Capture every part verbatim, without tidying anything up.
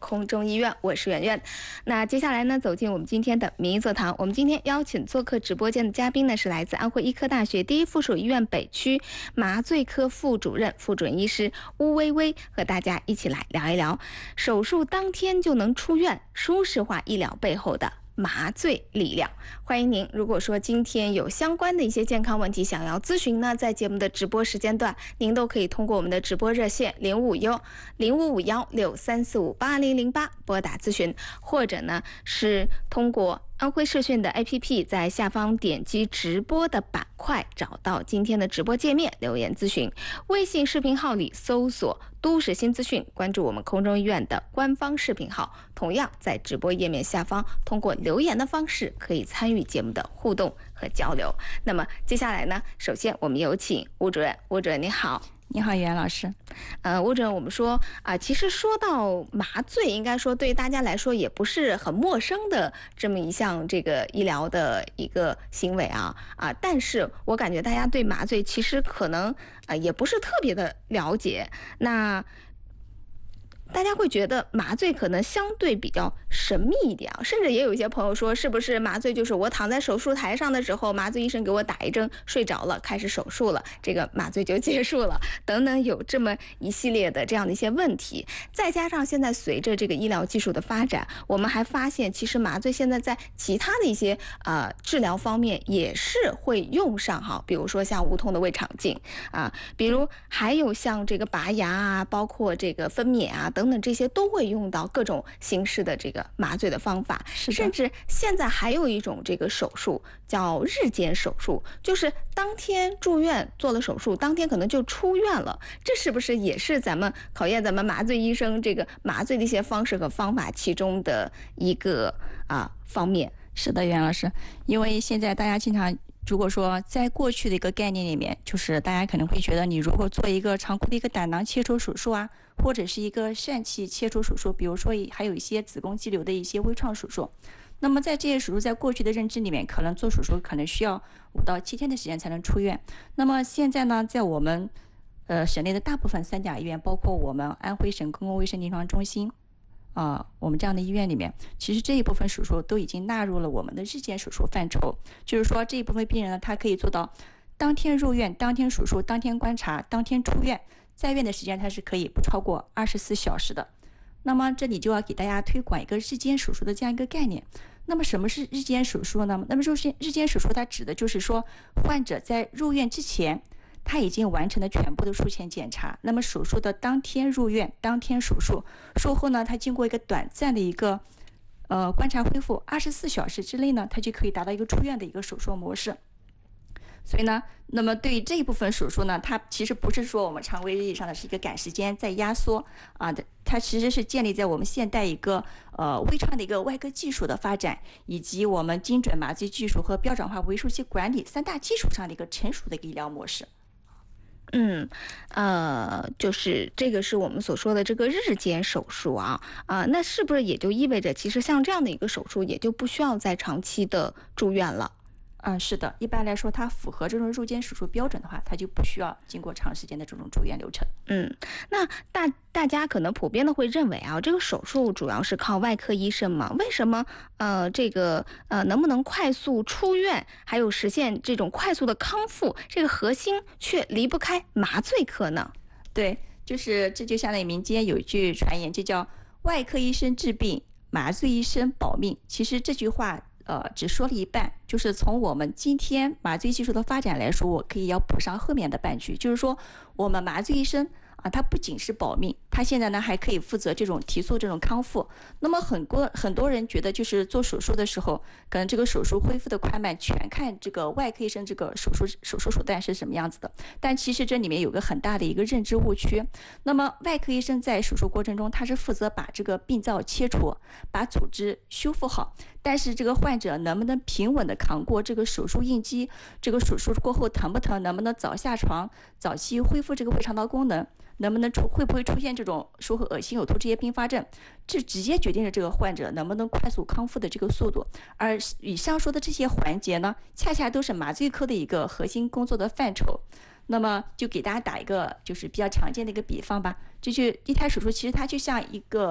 空中医院，我是圆圆。那接下来呢，走进我们今天的名医座谈。我们今天邀请做客直播间的嘉宾呢，是来自安徽医科大学第一附属医院北区麻醉科副主任、副主任医师邬薇薇，和大家一起来聊一聊手术当天就能出院，舒适化医疗背后的麻醉力量。欢迎您，如果说今天有相关的一些健康问题想要咨询呢，在节目的直播时间段，您都可以通过我们的直播热线零五幺零五五幺六三四五八零零八拨打咨询，或者呢是通过安徽视讯的 A P P， 在下方点击直播的板块，找到今天的直播界面留言咨询。微信视频号里搜索都市新资讯，关注我们空中医院的官方视频号，同样在直播页面下方通过留言的方式可以参与节目的互动和交流。那么接下来呢，首先我们有请邬主任。邬主任你好。 你好，袁老师。 呃，邬主任，我们说啊、呃，其实说到麻醉，应该说对大家来说也不是很陌生的这么一项这个医疗的一个行为啊啊、呃，但是我感觉大家对麻醉其实可能啊、呃、也不是特别的了解。那大家会觉得麻醉可能相对比较神秘一点啊，甚至也有一些朋友说，是不是麻醉就是我躺在手术台上的时候，麻醉医生给我打一针，睡着了，开始手术了，这个麻醉就结束了，等等，有这么一系列的这样的一些问题。再加上现在随着这个医疗技术的发展，我们还发现，其实麻醉现在在其他的一些呃治疗方面也是会用上哈，比如说像无痛的胃肠镜啊，比如还有像这个拔牙啊，包括这个分娩啊。等等，这些都会用到各种形式的这个麻醉的方法，甚至现在还有一种这个手术叫日间手术，就是当天住院做了手术，当天可能就出院了。这是不是也是咱们考验咱们麻醉医生这个麻醉的一些方式和方法其中的一个啊方面？ 是的，袁老师，因为现在大家经常。如果说在过去的一个概念里面，就是大家可能会觉得，你如果做一个长途的一个胆囊切除手术啊，或者是一个疝气切除手术，比如说还有一些子宫肌瘤的一些微创手术，那么在这些手术在过去的认知里面，可能做手术可能需要五到七天的时间才能出院。那么现在呢，在我们呃省内的大部分三甲医院，包括我们安徽省公共卫生临床中心。啊、呃，我们这样的医院里面，其实这一部分手术都已经纳入了我们的日间手术范畴。就是说，这一部分病人呢，他可以做到当天入院、当天手术、当天观察、当天出院，在院的时间它是可以不超过二十四小时的。那么这里就要给大家推广一个日间手术的这样一个概念。那么什么是日间手术呢？那么日间手术它指的就是说，患者在入院之前。他已经完成了全部的术前检查，那么手术的当天入院，当天手术，术后呢，他经过一个短暂的一个呃观察恢复，二十四小时之内呢，他就可以达到一个出院的一个手术模式。所以呢，那么对于这一部分手术呢，它其实不是说我们常规意义上的是一个赶时间在压缩啊，它其实是建立在我们现代一个呃微创的一个外科技术的发展，以及我们精准麻醉技术和标准化微术期管理三大基础上的一个成熟的一个医疗模式。 嗯，呃，就是这个是我们所说的这个日间手术啊，啊、呃，那是不是也就意味着，其实像这样的一个手术，也就不需要再长期的住院了？ 嗯，是的，一般来说，它符合这种入间手术标准的话，它就不需要经过长时间的这种住院流程。 嗯，那大大家可能普遍的会认为啊，这个手术主要是靠外科医生嘛？为什么呃这个呃能不能快速出院，还有实现这种快速的康复，这个核心却离不开麻醉科呢？ 对，就是这就相当于民间有一句传言，就叫外科医生治病，麻醉医生保命。其实这句话。呃，只说了一半，就是从我们今天麻醉技术的发展来说，我可以要补上后面的半句，就是说我们麻醉医生啊，他不仅是保命，他现在呢还可以负责这种提速、这种康复。那么很多很多人觉得，就是做手术的时候，可能这个手术恢复的快慢全看这个外科医生这个手术手术手段是什么样子的。但其实这里面有个很大的一个认知误区。那么外科医生在手术过程中，他是负责把这个病灶切除，把组织修复好。但是这个患者能不能平稳的扛过这个手术应激，这个手术过后疼不疼，能不能早下床，早期恢复这个胃肠道功能，能不能出会不会出现这种术后恶心呕吐这些并发症，这直接决定了这个患者能不能快速康复的这个速度。而以上说的这些环节呢，恰恰都是麻醉科的一个核心工作的范畴。那么就给大家打一个就是比较常见的一个比方吧，这就一台手术其实它就像一个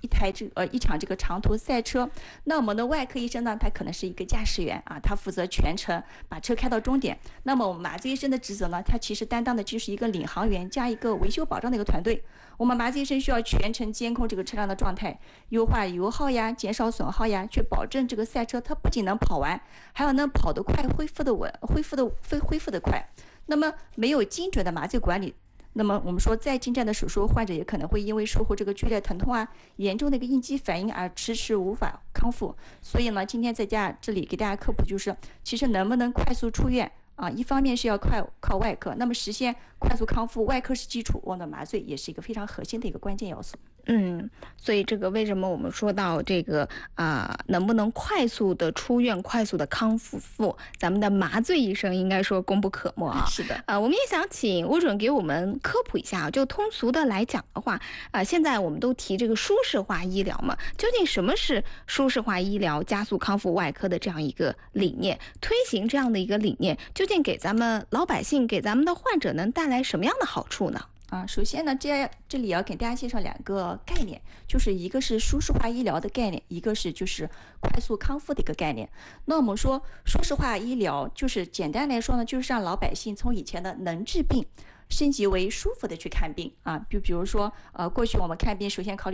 一台这呃一场这个长途赛车，那我们的外科医生呢，他可能是一个驾驶员啊，他负责全程把车开到终点。那么我们麻醉医生的职责呢，他其实担当的就是一个领航员加一个维修保障的一个团队。我们麻醉医生需要全程监控这个车辆的状态，优化油耗呀，减少损耗呀，去保证这个赛车它不仅能跑完，还要能跑得快，恢复的稳，恢复的恢恢复的快。那么没有精准的麻醉管理，那么我们说再精湛的手术，患者也可能会因为术后这个剧烈疼痛啊，严重的一个应激反应而迟迟无法康复。所以呢，今天在家这里给大家科普，就是其实能不能快速出院啊，一方面是要快靠外科，那么实现快速康复，外科是基础，我们的麻醉也是一个非常核心的一个关键要素。 嗯，所以这个为什么我们说到这个啊、呃，能不能快速的出院、快速的康复，咱们的麻醉医生应该说功不可没啊。 是的， 啊、呃，我们也想请吴准给我们科普一下，就通俗的来讲的话，啊、呃，现在我们都提这个舒适化医疗嘛，究竟什么是舒适化医疗、加速康复外科的这样一个理念？推行这样的一个理念，究竟给咱们老百姓、给咱们的患者能带来什么样的好处呢？ 啊，首先呢，这这里要给大家介绍两个概念，就是一个是舒适化医疗的概念，一个是就是快速康复的一个概念。那我们说舒适化医疗，就是简单来说呢，就是让老百姓从以前的能治病升级为舒服的去看病啊。就比如说，呃，过去我们看病首先考虑